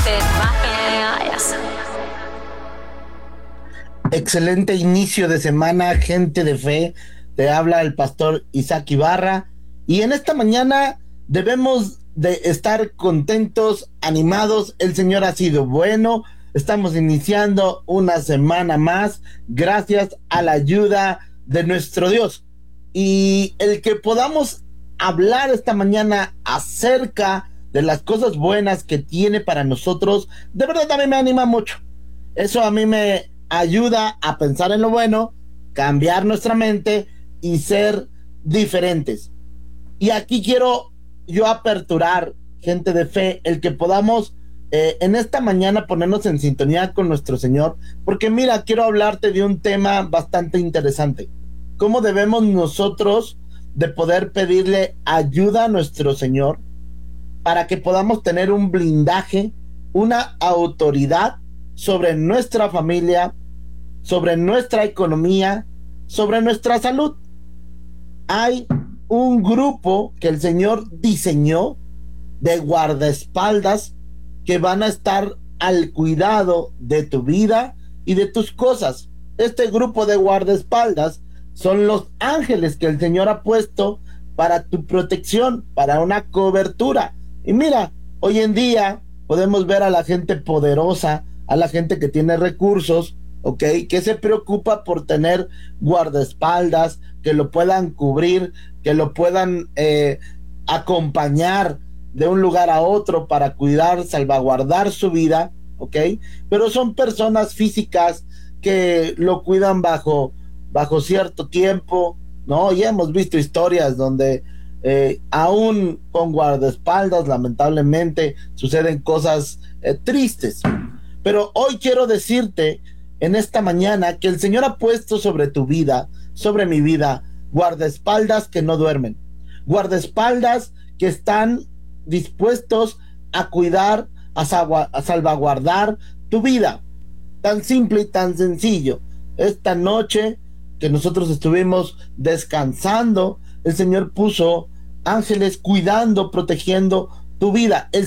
Excelente inicio de semana, gente de fe. Te habla el pastor Isaac Ibarra. Y en esta mañana debemos de estar contentos, animados. El Señor ha sido bueno. Estamos iniciando una semana más gracias a la ayuda de nuestro Dios. Y el que podamos hablar esta mañana acerca de las cosas buenas que tiene para nosotros, de verdad a mí me anima mucho. Eso a mí me ayuda a pensar en lo bueno, cambiar nuestra mente y ser diferentes. Y aquí quiero yo aperturar, gente de fe, el que podamos en esta mañana ponernos en sintonía con nuestro Señor, porque mira, quiero hablarte de un tema bastante interesante. ¿Cómo debemos nosotros de poder pedirle ayuda a nuestro Señor para que podamos tener un blindaje, una autoridad sobre nuestra familia, sobre nuestra economía, sobre nuestra salud? Hay un grupo que el Señor diseñó de guardaespaldas que van a estar al cuidado de tu vida y de tus cosas. Este grupo de guardaespaldas son los ángeles que el Señor ha puesto para tu protección, para una cobertura. Y mira, hoy en día podemos ver a la gente poderosa, a la gente que tiene recursos, ¿ok? Que se preocupa por tener guardaespaldas, que lo puedan cubrir, que lo puedan acompañar de un lugar a otro para cuidar, salvaguardar su vida, ¿ok? Pero son personas físicas que lo cuidan bajo cierto tiempo, ¿no? Ya hemos visto historias donde aún con guardaespaldas, lamentablemente, suceden cosas tristes. Pero hoy quiero decirte en esta mañana que el Señor ha puesto sobre tu vida, sobre mi vida, guardaespaldas que no duermen, guardaespaldas que están dispuestos a cuidar, a salvaguardar tu vida. Tan simple y tan sencillo. Esta noche que nosotros estuvimos descansando, el Señor puso ángeles cuidando, protegiendo tu vida. El